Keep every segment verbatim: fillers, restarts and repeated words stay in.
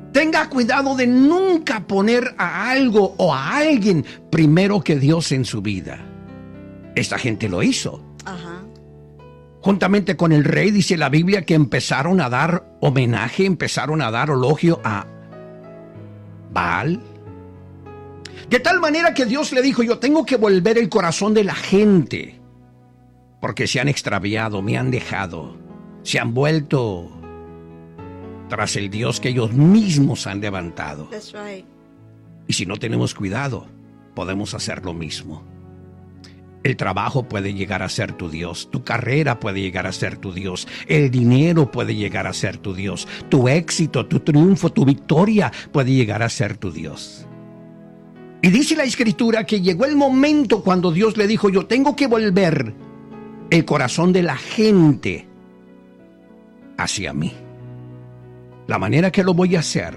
Tenga cuidado de nunca poner a algo o a alguien primero que Dios en su vida. Esta gente lo hizo. Ajá. Juntamente con el rey, dice la Biblia, que empezaron a dar homenaje, empezaron a dar elogio a Baal. De tal manera que Dios le dijo, yo tengo que volver el corazón de la gente, porque se han extraviado, me han dejado, se han vuelto tras el Dios que ellos mismos han levantado. That's right. Y si no tenemos cuidado, podemos hacer lo mismo. El trabajo puede llegar a ser tu Dios, tu carrera puede llegar a ser tu Dios, el dinero puede llegar a ser tu Dios, tu éxito, tu triunfo, tu victoria puede llegar a ser tu Dios. Y dice la Escritura que llegó el momento cuando Dios le dijo, yo tengo que volver el corazón de la gente hacia mí. La manera que lo voy a hacer,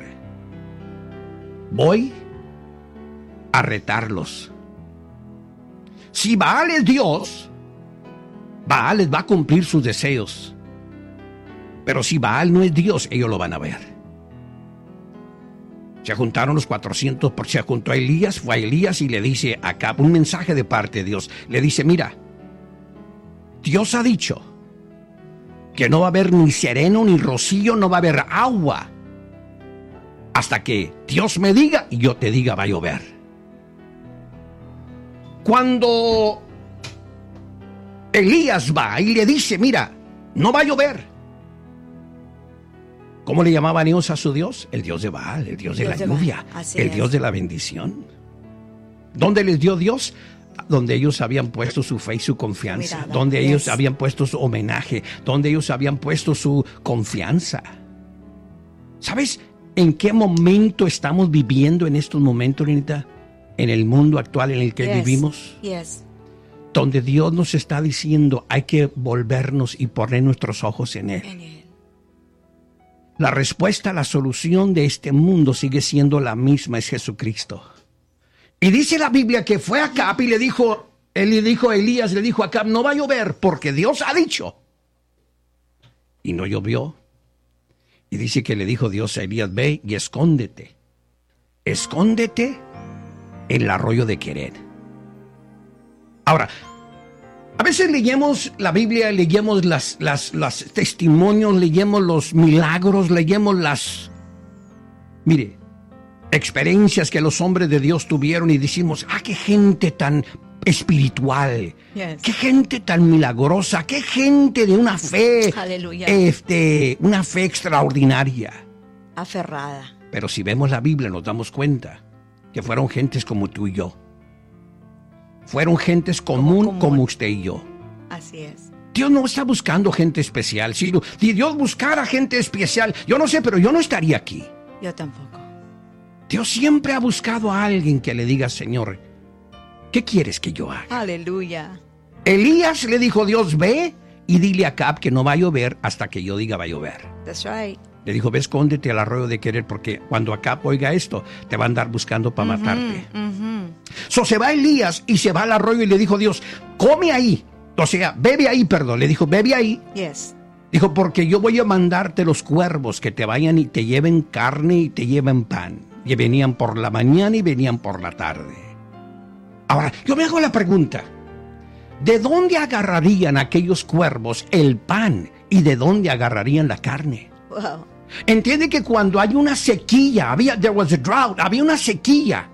voy a retarlos. Si Baal es Dios, Baal les va a cumplir sus deseos. Pero si Baal no es Dios, ellos lo van a ver. Se juntaron los cuatrocientos, se juntó a Elías, fue a Elías y le dice a Acab un mensaje de parte de Dios. Le dice, mira, Dios ha dicho que no va a haber ni sereno ni rocío, no va a haber agua, hasta que Dios me diga y yo te diga va a llover. Cuando Elías va y le dice, mira, no va a llover. ¿Cómo le llamaban ellos a su Dios? El Dios de Baal, el Dios de la lluvia, el Dios de la bendición. ¿Dónde les dio Dios? Donde ellos habían puesto su fe y su confianza, Mirada, donde ellos yes. habían puesto su homenaje, donde ellos habían puesto su confianza. ¿Sabes en qué momento estamos viviendo en estos momentos, Lenita? En el mundo actual en el que Yes. vivimos, Yes. donde Dios nos está diciendo hay que volvernos y poner nuestros ojos en Él. En él. La respuesta, la solución de este mundo sigue siendo la misma, es Jesucristo. Y dice la Biblia que fue a Acab y le dijo, él le dijo a Elías, le dijo a Acab, no va a llover porque Dios ha dicho. Y no llovió. Y dice que le dijo Dios a Elías, ve y escóndete. Escóndete en el arroyo de Quered. Ahora, a veces leemos la Biblia, leemos las, las, las testimonios, leemos los milagros, leemos las, mire, experiencias que los hombres de Dios tuvieron y decimos, ah, qué gente tan espiritual, Yes. qué gente tan milagrosa, qué gente de una fe, Aleluya. este, una fe extraordinaria. Aferrada. Pero si vemos la Biblia nos damos cuenta que fueron gentes como tú y yo. Fueron gentes común como, común. usted y yo. Así es. Dios no está buscando gente especial. Si, si Dios buscara gente especial, yo no sé, pero yo no estaría aquí. Yo tampoco. Dios siempre ha buscado a alguien que le diga, Señor, ¿qué quieres que yo haga? Aleluya. Elías le dijo, Dios, ve y dile a Acab que no va a llover hasta que yo diga va a llover. That's right. Le dijo, ve, escóndete al arroyo de Quered, porque cuando Acab oiga esto, te va a andar buscando para matarte. Mhm. So, se va Elías y se va al arroyo y le dijo Dios, come ahí. O sea, bebe ahí, perdón. Le dijo, bebe ahí. Yes. Dijo, porque yo voy a mandarte los cuervos que te vayan y te lleven carne y te lleven pan. Y venían por la mañana y venían por la tarde. Ahora, yo me hago la pregunta, ¿de dónde agarrarían aquellos cuervos el pan y de dónde agarrarían la carne? Wow. Entiende que cuando hay una sequía, había, there was a drought, había una sequía,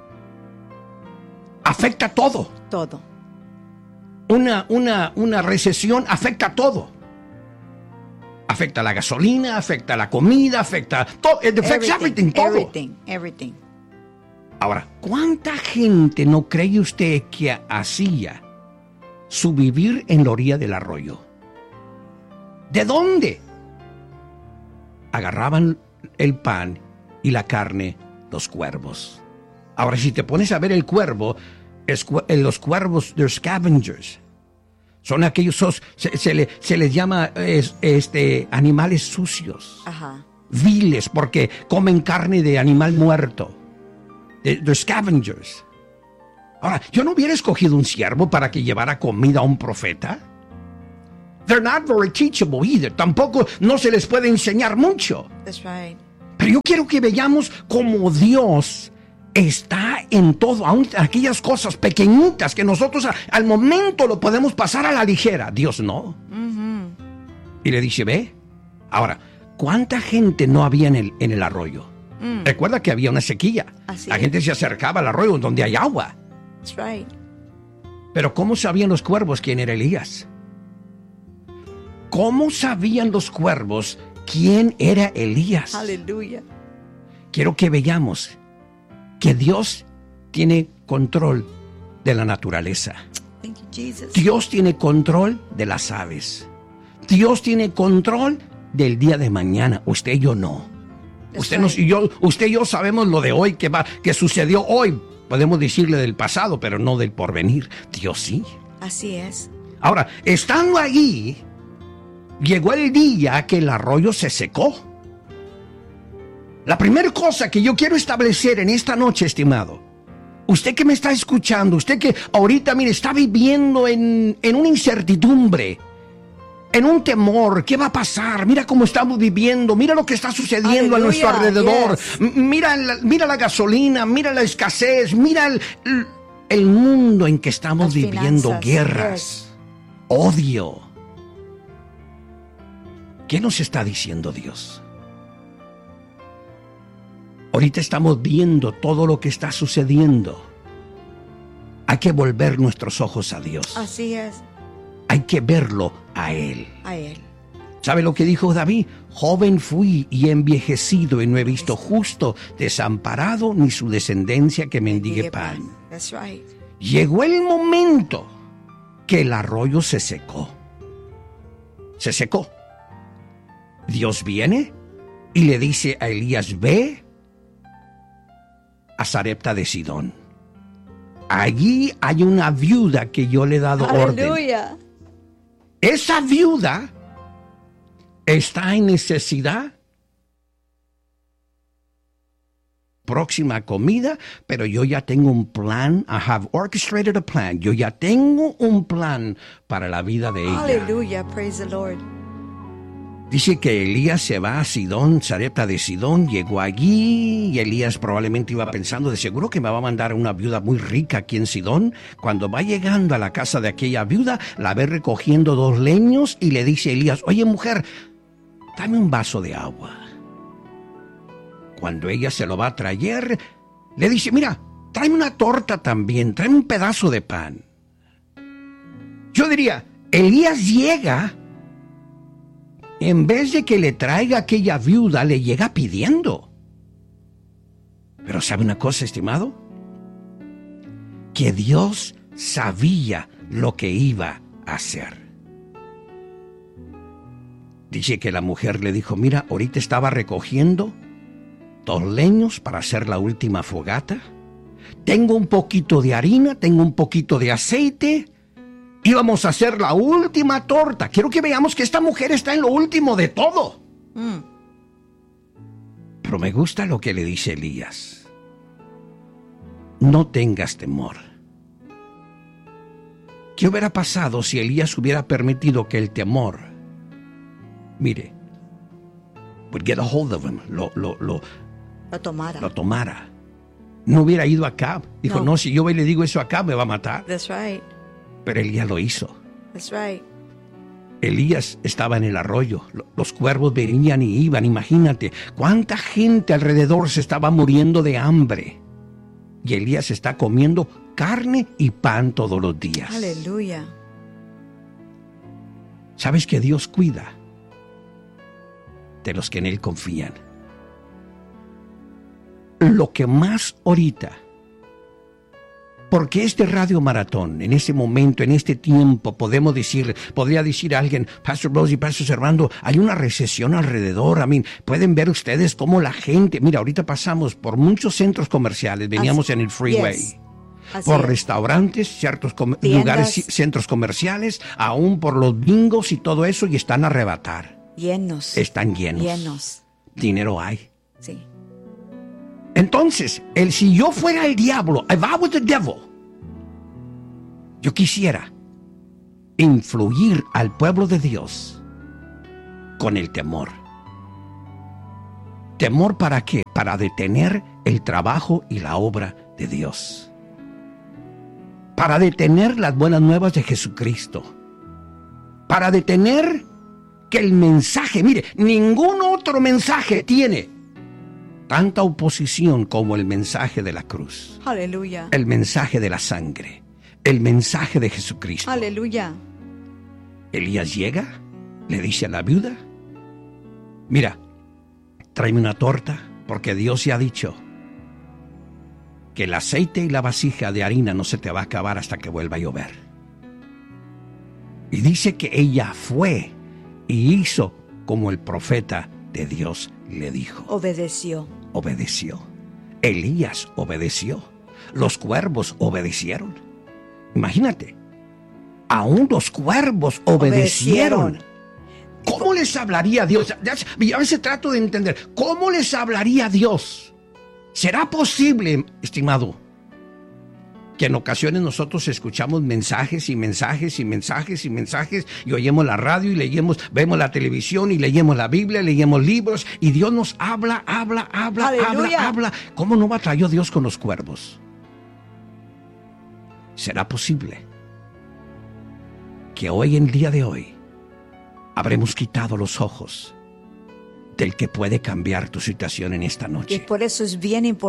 afecta todo. Todo. Una, una, una recesión afecta todo. Afecta la gasolina, afecta la comida, afecta todo. It affects everything, todo. Everything. Everything. Ahora, ¿cuánta gente no cree usted que hacía su vivir en la orilla del arroyo? ¿De dónde? Agarraban el pan y la carne los cuervos. Ahora, si te pones a ver el cuervo, es, los cuervos, they're scavengers. Son aquellos, se, se, le, se les llama es, este, animales sucios, Ajá. viles, porque comen carne de animal muerto. They're scavengers. Ahora, yo no hubiera escogido un siervo para que llevara comida a un profeta. They're not very teachable either. Tampoco no se les puede enseñar mucho. That's right. Pero yo quiero que veamos cómo Dios está en todo, aun aquellas cosas pequeñitas que nosotros a, al momento lo podemos pasar a la ligera. Dios no. Mhm. Y le dice, ve. Ahora, ¿cuánta gente no había en el, en el arroyo? Mm. Recuerda que había una sequía. Así la es. gente se acercaba al arroyo donde hay agua. That's right. Pero ¿cómo sabían los cuervos quién era Elías? ¿Cómo sabían los cuervos quién era Elías? Hallelujah. Quiero que veamos que Dios tiene control de la naturaleza. Thank you, Jesus. Dios tiene control de las aves. Dios tiene control del día de mañana. Usted y yo no. That's Usted, nos, y yo, usted y yo sabemos lo de hoy, que, va, que sucedió hoy. Podemos decirle del pasado, pero no del porvenir. Dios sí. Así es. Ahora, estando allí, llegó el día que el arroyo se secó. La primera cosa que yo quiero establecer en esta noche, estimado, usted que me está escuchando, usted que ahorita, mire, está viviendo en, en una incertidumbre, en un temor, ¿qué va a pasar? Mira cómo estamos viviendo, mira lo que está sucediendo a nuestro Aleluya, alrededor. yes. M- Mira la, mira la gasolina, mira la escasez, mira el, el mundo en que estamos Las viviendo, finanzas, guerras, odio. ¿Qué nos está diciendo Dios? Ahorita estamos viendo todo lo que está sucediendo. Hay que volver nuestros ojos a Dios. Así es. Hay que verlo a Él. A Él. ¿Sabe lo que dijo David? Joven fui y envejecido y no he visto justo desamparado ni su descendencia que mendigue pan. That's right. Llegó el momento que el arroyo se secó. Se secó. Dios viene y le dice a Elías, ve a Sarepta de Sidón. Allí hay una viuda que yo le he dado orden. Aleluya. Esa viuda está en necesidad. Próxima comida, pero yo ya tengo un plan. I have orchestrated a plan. Yo ya tengo un plan para la vida de ella. Aleluya. Praise the Lord. Dice que Elías se va a Sidón, Sarepta de Sidón, llegó allí y Elías probablemente iba pensando, de seguro que me va a mandar una viuda muy rica aquí en Sidón. Cuando va llegando a la casa de aquella viuda, la ve recogiendo dos leños y le dice a Elías, oye mujer, dame un vaso de agua. Cuando ella se lo va a traer, le dice, mira, tráeme una torta también, tráeme un pedazo de pan. Yo diría, Elías llega... En vez de que le traiga a aquella viuda, le llega pidiendo. Pero ¿sabe una cosa, estimado? Que Dios sabía lo que iba a hacer. Dice que la mujer le dijo, mira, ahorita estaba recogiendo dos leños para hacer la última fogata. Tengo un poquito de harina, tengo un poquito de aceite. Íbamos a hacer la última torta. Quiero que veamos que esta mujer está en lo último de todo. Mm. Pero me gusta lo que le dice Elías. No tengas temor. ¿Qué hubiera pasado si Elías hubiera permitido que el temor, mire, would get a hold of him, lo, lo, lo, Lo tomara. lo tomara? No hubiera ido a Acab. Dijo, no. No. si yo voy y le digo eso a Acab, me va a matar. That's right. Pero Elías lo hizo. That's right. Elías estaba en el arroyo, los cuervos venían y iban, imagínate, cuánta gente alrededor se estaba muriendo de hambre. Y Elías está comiendo carne y pan todos los días. Aleluya. ¿Sabes que Dios cuida de los que en Él confían? Lo que más ahorita, porque este radio maratón, en este momento, en este tiempo, podemos decir, podría decir a alguien, Pastor Rose y Pastor Servando, hay una recesión alrededor. I mean, pueden ver ustedes cómo la gente, mira, ahorita pasamos por muchos centros comerciales, veníamos Así- en el freeway. yes. Así Por es. restaurantes, ciertos com- Tiendas. lugares, centros comerciales, aún por los bingos y todo eso, y están a arrebatar. Llenos. Están llenos. Llenos. Dinero hay. Sí. Entonces, el, si yo fuera el diablo, if I was the devil, yo quisiera influir al pueblo de Dios con el temor. ¿Temor para qué? Para detener el trabajo y la obra de Dios. Para detener las buenas nuevas de Jesucristo. Para detener que el mensaje, mire, ningún otro mensaje tiene tanta oposición como el mensaje de la cruz. Aleluya. El mensaje de la sangre. El mensaje de Jesucristo. Aleluya. Elías llega, le dice a la viuda, mira, tráeme una torta, porque Dios ya ha dicho que el aceite y la vasija de harina no se te va a acabar hasta que vuelva a llover. Y dice que ella fue y hizo como el profeta de Dios le dijo. Obedeció. Obedeció. Elías obedeció. Los cuervos obedecieron. Imagínate, aún los cuervos obedecieron. Obedecieron. ¿Cómo les hablaría Dios? A veces trato de entender, ¿cómo les hablaría Dios? ¿Será posible, estimado, que en ocasiones nosotros escuchamos mensajes y mensajes y mensajes y mensajes y oímos la radio y leemos, vemos la televisión y leemos la Biblia, leemos libros y Dios nos habla, habla, habla, Aleluya. habla, habla? ¿Cómo no batalló Dios con los cuervos? ¿Será posible que hoy, en día de hoy, habremos quitado los ojos del que puede cambiar tu situación en esta noche? Y por eso es bien importante